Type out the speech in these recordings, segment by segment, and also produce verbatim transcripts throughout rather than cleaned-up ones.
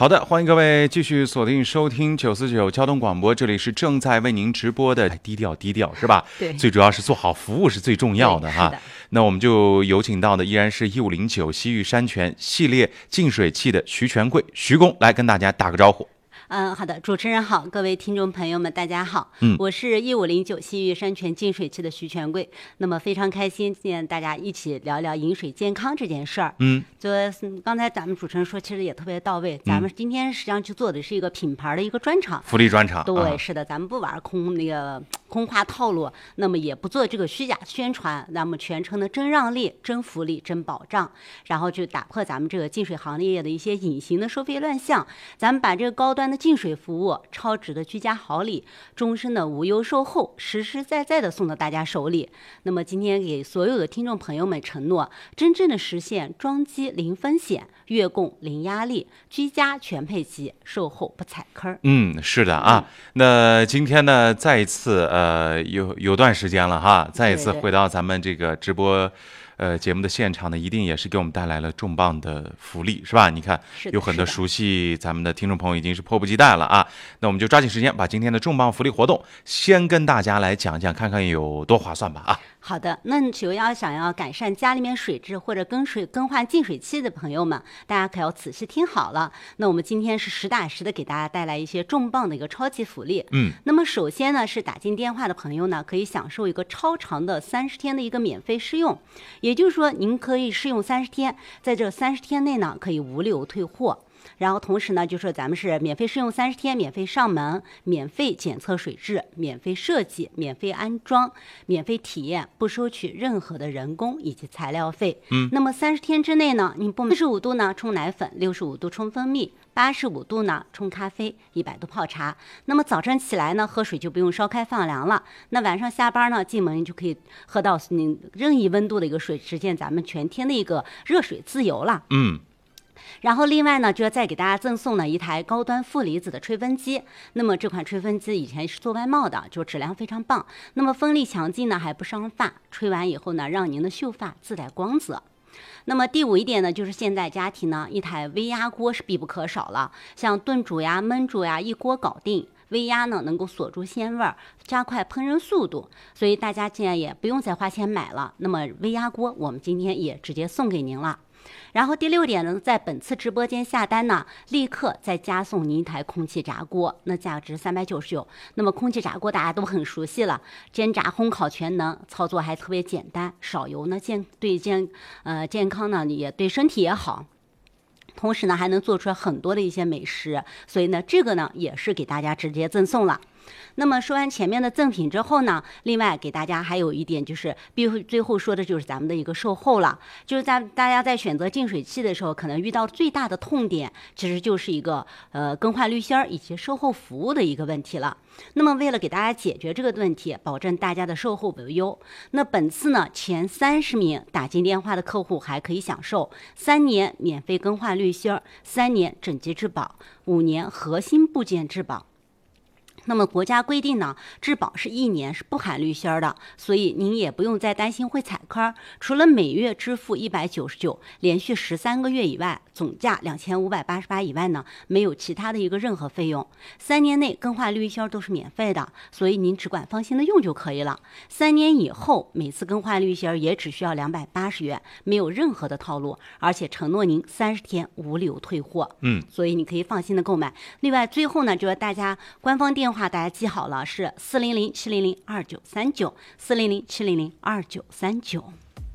好的，欢迎各位继续锁定收听九四九交通广播，这里是正在为您直播的低调低调是吧？ 对， 最主要是做好服务是最重要的哈。那我们就有请到的依然是一五零九西域山泉系列净水器的徐全贵徐工来跟大家打个招呼。 嗯，好的，主持人好，各位听众朋友们，大家好， 嗯， 我是一五零九西域山泉净水器的徐全贵。那么非常开心，今天大家一起聊聊饮水健康这件事儿。 嗯， 就刚才咱们主持人说，其实也特别到位。咱们今天实际上去做的是一个品牌的一个专场， 福利专场。 对， 啊、 是的，咱们不玩空那个空话套路，那么也不做这个虚假宣传，那么全程的真让利、真福利、真保障，然后就打破咱们这个净水行业的一些隐形的收费乱象，咱们把这个高端的净水服务、超值的居家好礼、终身的无忧售后，实实在在的送到大家手里。那么今天给所有的听众朋友们承诺，真正的实现装机零风险、月供零压力、居家全配齐、售后不踩坑。 嗯，是的啊。那今天呢，再一次呃，有有段时间了哈，再一次回到咱们这个直播。呃，节目的现场呢，一定也是给我们带来了重磅的福利，是吧？你看，有很多熟悉咱们的听众朋友已经是迫不及待了啊。那我们就抓紧时间，把今天的重磅福利活动先跟大家来讲讲，看看有多划算吧啊。 好的，那只要想要改善家里面水质或者更水更换净水器的朋友们，大家可要仔细听好了。那我们今天是实打实的给大家带来一些重磅的一个超级福利。 嗯， 那么首先呢，是打进电话的朋友呢，可以享受一个超长的三十天的一个免费试用，也就是说，您可以试用三十天，在这三十天内呢，可以无理由退货。然后同时呢，就说咱们是免费试用三十天，免费上门，免费检测水质，免费设计，免费安装，免费体验，不收取任何的人工以及材料费。 嗯， 那么三十天之内呢，您不四十五度呢冲奶粉，六十五度冲蜂蜜，八十五度呢冲咖啡，一百度泡茶。那么早晨起来呢，喝水就不用烧开放凉了。那晚上下班呢，进门就可以喝到您任意温度的一个水，实现咱们全天的一个热水自由了。 嗯。 然后另外呢，就要再给大家赠送呢一台高端负离子的吹风机。那么这款吹风机以前是做外贸的，就质量非常棒。那么风力强劲呢，还不伤发，吹完以后呢，让您的秀发自带光泽。那么第五一点呢，就是现在家庭呢，一台微压锅是必不可少了，像炖煮呀、焖煮呀，一锅搞定。微压呢能够锁住鲜味儿，加快烹饪速度，所以大家现在也不用再花钱买了。那么微压锅我们今天也直接送给您了。然后第六点呢，在本次直播间下单呢，立刻再加送您一台空气炸锅，那价值三百九十九。那么空气炸锅大家都很熟悉了，煎炸烘烤全能，操作还特别简单，少油呢健对健呃健康呢也对身体也好。同时呢，还能做出来很多的一些美食，所以呢，这个呢也是给大家直接赠送了。那么说完前面的赠品之后呢，另外给大家还有一点就是必须最后说的就是咱们的一个售后了，就是在大家在选择净水器的时候，可能遇到最大的痛点，其实就是一个呃更换滤芯儿以及售后服务的一个问题了。那么为了给大家解决这个问题，保证大家的售后无忧，那本次呢前三十名打进电话的客户还可以享受三年免费更换滤芯儿，三年整机质保，五年核心部件质保。那么国家规定呢，质保是一年是不含滤芯儿的，所以您也不用再担心会踩坑。除了每月支付一百九十九，连续十三个月以外，总价两千五百八十八以外呢，没有其他的一个任何费用。三年内更换滤芯儿都是免费的，所以您只管放心的用就可以了。三年以后，每次更换滤芯儿也只需要两百八十元，没有任何的套路，而且承诺您三十天无理由退货。 嗯， 所以你可以放心的购买。另外，最后呢，就是大家官方电话。话大家记好了，是四零零七零零二九三九，四零零七零零二九三九。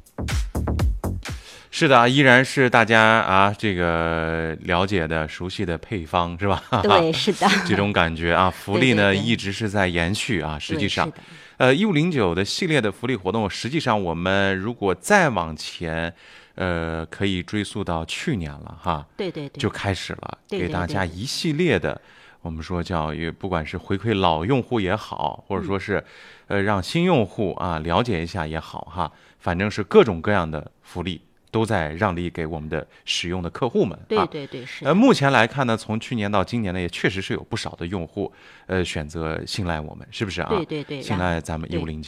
是的啊，依然是大家啊这个了解的、熟悉的配方，是吧？ 对，是的。 这种感觉啊，福利呢对对对一直是在延续啊。实际上，呃，一五零九的系列的福利活动，实际上我们如果再往前。呃，可以追溯到去年了哈， 对对对， 就开始了， 对对对给大家一系列的，我们说叫不管是回馈老用户也好，或者说是，呃，让新用户啊了解一下也好哈，反正是各种各样的福利都在让利给我们的使用的客户们。 对对对，是。 呃，目前来看呢，从去年到今年呢，也确实是有不少的用户，呃，选择信赖我们，是不是啊？ 对对对， 信赖咱们一五零九。